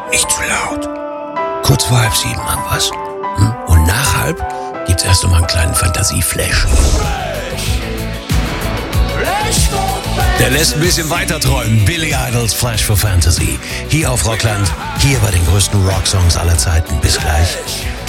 nicht zu laut. Kurz vor 6:30 machen wir's. Und nach 6:30 gibt's erst noch mal einen kleinen Fantasieflash. Der lässt ein bisschen weiter träumen. Billy Idols Flash for Fantasy. Hier auf Rockland, hier bei den größten Rocksongs aller Zeiten. Bis gleich.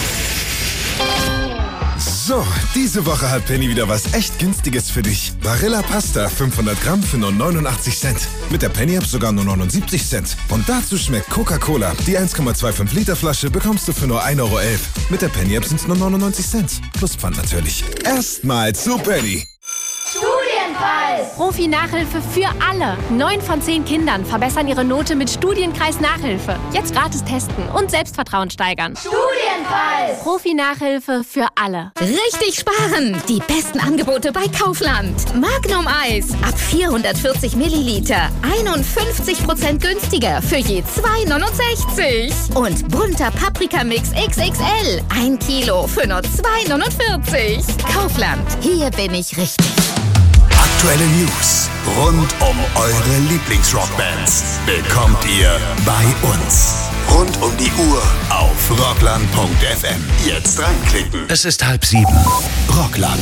So, diese Woche hat Penny wieder was echt Günstiges für dich. Barilla Pasta 500 Gramm für nur 89 Cent. Mit der Penny-App sogar nur 79 Cent. Und dazu schmeckt Coca-Cola. Die 1,25 Liter Flasche bekommst du für nur 1,11 Euro. Mit der Penny-App sind es nur 99 Cent. Plus Pfand natürlich. Erstmal zu Penny. Studienkreis! Profi-Nachhilfe für alle. 9 von 10 Kindern verbessern ihre Note mit Studienkreis-Nachhilfe. Jetzt gratis testen und Selbstvertrauen steigern. Studienkreis! Profi-Nachhilfe für alle. Richtig sparen! Die besten Angebote bei Kaufland. Magnum Eis ab 440 Milliliter. 51% günstiger für je 2,69. Und bunter Paprikamix XXL. 1 Kilo für nur 2,49. Kaufland. Hier bin ich richtig. Aktuelle News rund um eure Lieblingsrockbands bekommt ihr bei uns. Rund um die Uhr auf rockland.fm. Jetzt reinklicken. Es ist 6:30. Rockland.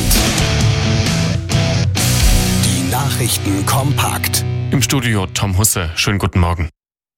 Die Nachrichten kompakt. Im Studio Tom Husse. Schönen guten Morgen.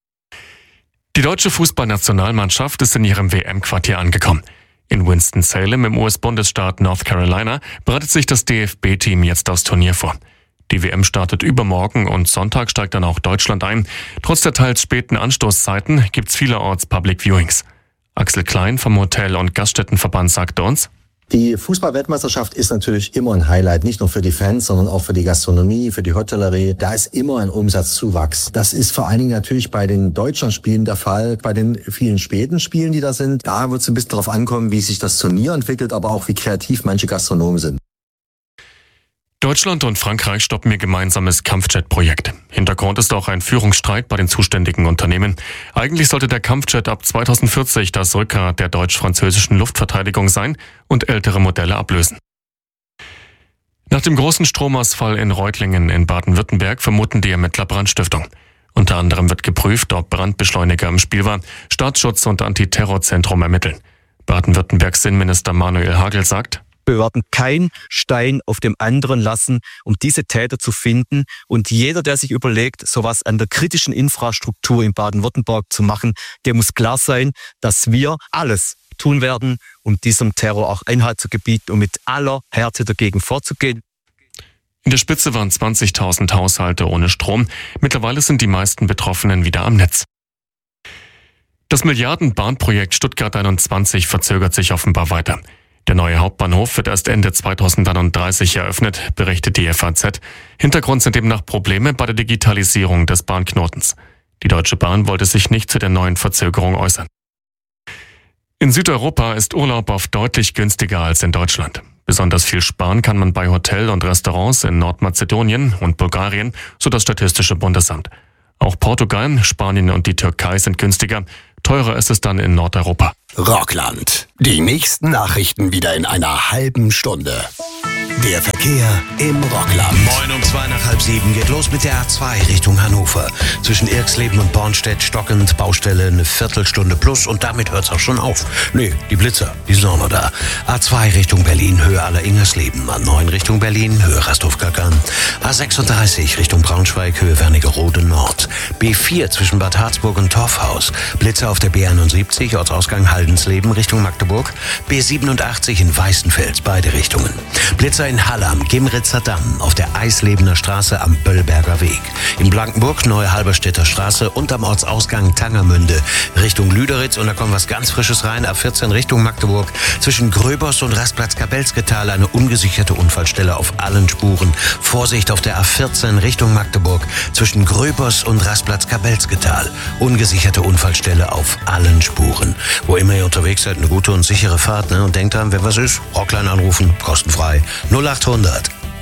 Die deutsche Fußballnationalmannschaft ist in ihrem WM-Quartier angekommen. In Winston-Salem im US-Bundesstaat North Carolina bereitet sich das DFB-Team jetzt aufs Turnier vor. Die WM startet übermorgen und Sonntag steigt dann auch Deutschland ein. Trotz der teils späten Anstoßzeiten gibt's vielerorts Public Viewings. Axel Klein vom Hotel- und Gaststättenverband sagte uns: Die Fußball-Weltmeisterschaft ist natürlich immer ein Highlight, nicht nur für die Fans, sondern auch für die Gastronomie, für die Hotellerie. Da ist immer ein Umsatzzuwachs. Das ist vor allen Dingen natürlich bei den Deutschlandspielen der Fall, bei den vielen späten Spielen, die da sind. Da wird es ein bisschen darauf ankommen, wie sich das Turnier entwickelt, aber auch wie kreativ manche Gastronomen sind. Deutschland und Frankreich stoppen ihr gemeinsames Kampfjet-Projekt. Hintergrund ist auch ein Führungsstreit bei den zuständigen Unternehmen. Eigentlich sollte der Kampfjet ab 2040 das Rückgrat der deutsch-französischen Luftverteidigung sein und ältere Modelle ablösen. Nach dem großen Stromausfall in Reutlingen in Baden-Württemberg vermuten die Ermittler Brandstiftung. Unter anderem wird geprüft, ob Brandbeschleuniger im Spiel war. Staatsschutz und Antiterrorzentrum ermitteln. Baden-Württembergs Innenminister Manuel Hagel sagt: Wir werden keinen Stein auf dem anderen lassen, um diese Täter zu finden. Und jeder, der sich überlegt, sowas an der kritischen Infrastruktur in Baden-Württemberg zu machen, der muss klar sein, dass wir alles tun werden, um diesem Terror auch Einhalt zu gebieten und mit aller Härte dagegen vorzugehen. In der Spitze waren 20.000 Haushalte ohne Strom. Mittlerweile sind die meisten Betroffenen wieder am Netz. Das Milliardenbahnprojekt Stuttgart 21 verzögert sich offenbar weiter. Der neue Hauptbahnhof wird erst Ende 2031 eröffnet, berichtet die FAZ. Hintergrund sind demnach Probleme bei der Digitalisierung des Bahnknotens. Die Deutsche Bahn wollte sich nicht zu der neuen Verzögerung äußern. In Südeuropa ist Urlaub oft deutlich günstiger als in Deutschland. Besonders viel sparen kann man bei Hotel- und Restaurants in Nordmazedonien und Bulgarien, so das Statistische Bundesamt. Auch Portugal, Spanien und die Türkei sind günstiger. Teurer ist es dann in Nordeuropa. Rockland. Die nächsten Nachrichten wieder in einer halben Stunde. Der Verkehr im Rockland. 6:02 geht los mit der A2 Richtung Hannover. Zwischen Irxleben und Bornstedt stockend, Baustelle eine Viertelstunde plus und damit hört's auch schon auf. Nee, die Blitzer, die sind auch noch da. A2 Richtung Berlin, Höhe Aller-Ingersleben. A9 Richtung Berlin, Höhe Rastorf-Gackern. A36 Richtung Braunschweig, Höhe Wernigerode Nord. B4 zwischen Bad Harzburg und Torfhaus. Blitzer auf der B71, Ortsausgang Haldensleben Richtung Magdeburg. B87 in Weißenfels, beide Richtungen. Blitzer in Halle am Gimritzer Damm, auf der Eislebener Straße am Böllberger Weg. In Blankenburg Neue Halberstädter Straße und am Ortsausgang Tangermünde Richtung Lüderitz. Und da kommt was ganz Frisches rein, A14 Richtung Magdeburg. Zwischen Gröbers und Rastplatz Kabelsketal eine ungesicherte Unfallstelle auf allen Spuren. Vorsicht auf der A14 Richtung Magdeburg. Zwischen Gröbers und Rastplatz Kabelsketal. Ungesicherte Unfallstelle auf allen Spuren. Wo immer ihr unterwegs seid, eine gute und sichere Fahrt, ne? Und denkt dran, wenn was ist, Rockline anrufen, kostenfrei. 0800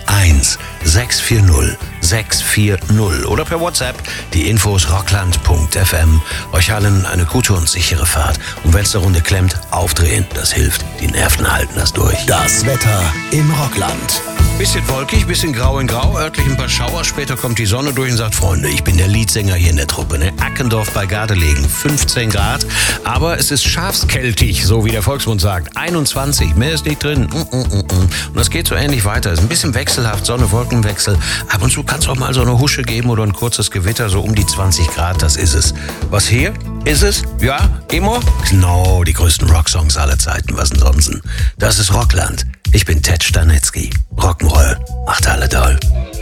640 640 oder per WhatsApp die Infos rockland.fm. Euch allen eine gute und sichere Fahrt. Und wenn es eine Runde klemmt, aufdrehen, das hilft. Die Nerven halten das durch. Das Wetter im Rockland. Bisschen wolkig, bisschen grau in grau, örtlich ein paar Schauer. Später kommt die Sonne durch und sagt, Freunde, ich bin der Leadsänger hier in der Truppe. Ne? Ackendorf bei Gardelegen, 15 Grad. Aber es ist schafskältig, so wie der Volksmund sagt. 21, mehr ist nicht drin. Und das geht so ähnlich weiter. Ist ein bisschen wechselhaft, Sonne-Wolkenwechsel. Ab und zu kann es auch mal so eine Husche geben oder ein kurzes Gewitter, so um die 20 Grad, das ist es. Was hier? Ist es? Ja? Immer? Genau, die größten Rocksongs aller Zeiten, was denn sonst? Das ist Rockland. Ich bin Ted Stanetzky. Rock'n'Roll macht alle toll.